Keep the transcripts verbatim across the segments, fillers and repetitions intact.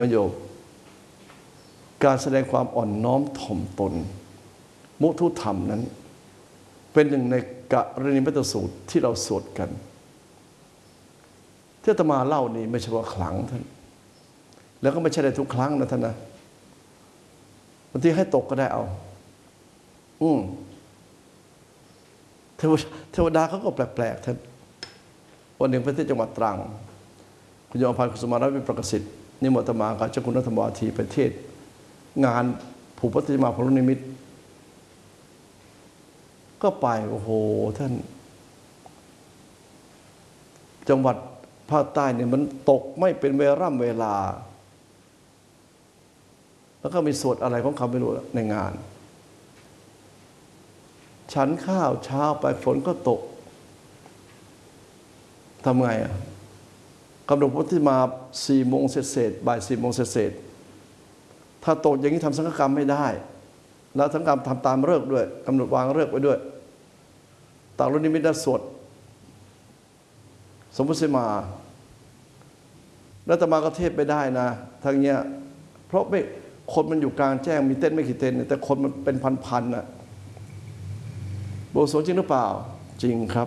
โยมการแสดงความอ่อนน้อมถ่อมตนมุทุธรรมนั้นเป็นหนึ่งในกรณีมัตตสูตรที่เราสวดกันที่อาตมาเล่านี่ไม่ใช่ว่าขลังท่านแล้วก็ไม่ใช่ได้ทุกครั้งนะท่านนะบางทีให้ตกก็ได้เอาอืมเทวดาเขาก็แปลกๆท่านวันหนึ่งไปที่จังหวัดตรังคุณโยมพันธ์กุสุมารัตน์วิประกสิทธิ์นิมนต์อาตมากับเจ้าคุณรัตนวาทีไปเทศงานผูกพัฒนาพระนิมิตก็ไปโอ้โหท่านจังหวัดภาคใต้เนี่ยมันตกไม่เป็นเวลาเวลาแล้วก็มีสวดอะไรของเขาไม่รู้ในงานฉันข้าวเช้าไปฝนก็ตกทำไงอ่ะกำหนดพุทธิมาสี่โมงเศษบ่ายสี่โมงเศษถ้าตกอย่างนี้ทำสังฆกรรมไม่ได้แล้วสังฆกรรมทำตามฤกษ์ด้วยกำหนดวางฤกษ์ไว้ด้วยต่างรุ่นนิมิตสวดสมมุติมาแล้วอาตมาก็เทศไปได้นะทางเนี้ยเพราะไม่คนมันอยู่กลางแจ้งมีเต้นไม่กี่เต้นแต่คนมันเป็นพันๆน่ะโบสถ์จริงหรือเปล่าจริงครับ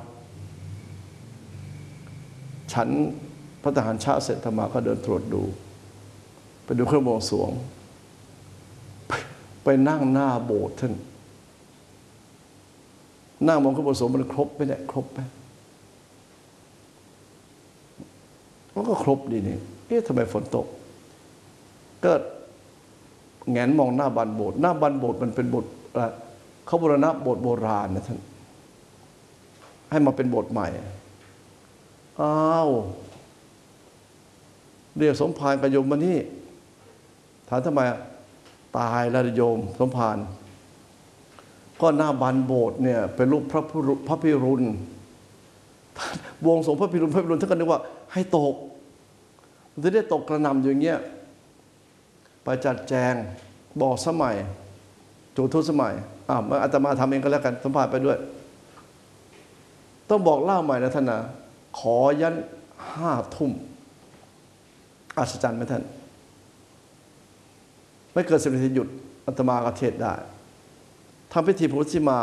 ฉันพระทหารชาเสร็จธรรมาก็เดินตรวจดูไปดูเครื่องบวงสรวงไปไปนั่งหน้าโบสถ์ท่านนั่งมองเครื่องบวงสรวงมันครบไหมเนี่ยครบไหมมันก็ครบดีนี่เอ๊ะทำไมฝนตกก็แงนมองหน้าบานโบสถ์หน้าบานโบสถ์มันเป็นโบสถ์เขาบูรณะโบสถ์โบราณนะท่านให้มาเป็นโบสถ์ใหม่อ้าวเรียกสมภารกับโยมมานี่ถามทำไมตายแล้วโยมสมภารก็หน้าบานโบสถ์เนี่ยเป็นรูปพระพระพิรุณวงสงฆ์พระพิรุณพระพิรุณท่านก็นึกว่าให้ตกมันจะได้ตกกระหน่ำอย่างเงี้ยไปจัดแจงบอกสมัยจุทุสมัยอ่ามาอาตมาทำเองก็แล้วกันสัมภาษณ์ไปด้วยต้องบอกเล่าใหม่นะท่านนะขอยันห้าทุ่มอัศจรรย์ไหมท่านไม่เกิดสิบนาทีหยุดอาตมาก็เทศได้ทำพิธีพุทธิมา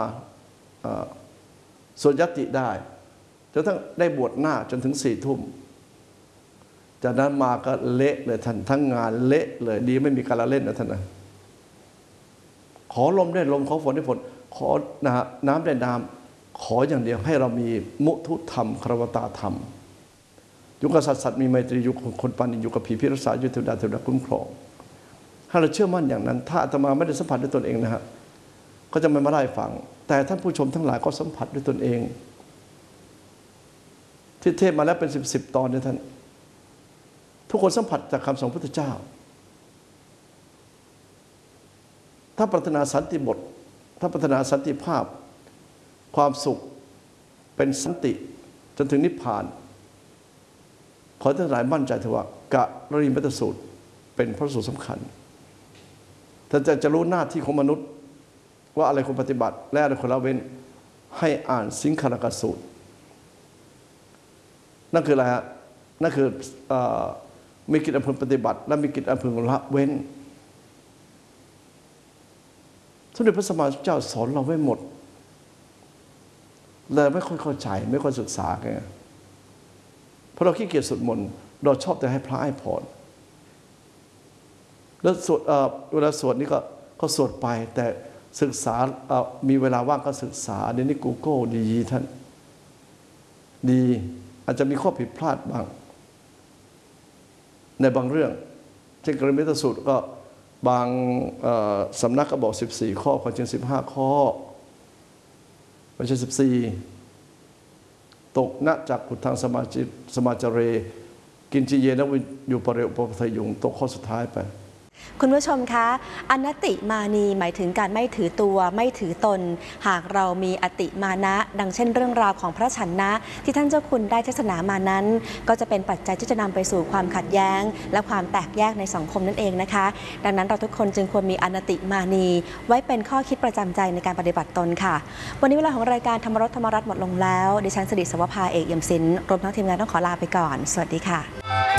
สวดยัตติได้จนทั้งได้บวชหน้าจนถึงสี่ทุ่มจากนั้นมาก็เละเลยท่านทั้งงานเละเลยดีไม่มีการละเล่นนะท่านนะขอลมได้ลมขอฝนได้ฝนขอนะน้ำได้น้ำขออย่างเดียวให้เรามีมุทุธรรมครวตาธรรมยุคสัตว์สัตว์มีไมตรียุคคนปานิยุคกับผีพิรักษายุทธดาเทวดาคุ้มครองถ้าเราเชื่อมั่นอย่างนั้นถ้าอาตมาไม่ได้สัมผัสด้วยตนเองนะฮะก็จะไม่มาได้ฟังแต่ท่านผู้ชมทั้งหลายก็สัมผัสด้วยตนเองที่เทศมาแล้วเป็นสิบสิบตอนเนี่ยท่านทุกคนสัมผัสจากคำสอนพระพุทธเจ้าถ้าปรารถนาสันติบทถ้าปรารถนาสันติภาพความสุขเป็นสันติจนถึงนิพพานขอท่านหลายมั่นใจเถอะว่ากะรณีมัตตสูตรเป็นพระสูตรสำคัญถ้าจะจะรู้หน้าที่ของมนุษย์ว่าอะไรควรปฏิบัติและอะไรควรละเว้นให้อ่านสิงคารกสูตรนั่นคืออะไรฮะนั่นคือมีกิจอำเภอปฏิบัติและมีกิจอำเภอละเว้นสมเด็จพระสัมมาสัมพุทธเจ้าสอนเราไว้หมดเลยไม่ค่อยเข้าใจไม่ค่อยศึกษาไงเพราะเราขี้เกียจสวดมนต์เราชอบแต่ให้พระให้พรแล้วสวดเวลาสวดนี่ก็ก็สวดไปแต่ศึกษามีเวลาว่างก็ศึกษาเดี๋ยวนี้ Google ดีท่านดีอาจจะมีข้อผิดพลาดบ้างในบางเรื่องเช่นกรณีมัตตสูตรก็บางสำนักก็บอกสิบสี่ข้อความจริงสิบห้าข้อไม่ใช่สิบสี่ตกณจากขุดทางสมาจิสมาจเรกินจิเยนวิอยู่ปเรอุปปทยุงตกข้อสุดท้ายไปคุณผู้ชมคะอนัตติมานีหมายถึงการไม่ถือตัวไม่ถือตนหากเรามีอติมานะดังเช่นเรื่องราวของพระฉันนะที่ท่านเจ้าคุณได้เทศนามานั้นก็จะเป็นปัจจัยที่จะนำไปสู่ความขัดแย้งและความแตกแยกในสังคมนั่นเองนะคะดังนั้นเราทุกคนจึงควรมีอนัตติมานีไว้เป็นข้อคิดประจำใจในการปฏิบัติตนค่ะวันนี้เวลาของรายการธรรมรสธรรมรัตน์หมดลงแล้วดิฉันสิริสวภาเอกเอี่ยมศิลป์รวมทั้งทีมงานต้องขอลาไปก่อนสวัสดีค่ะ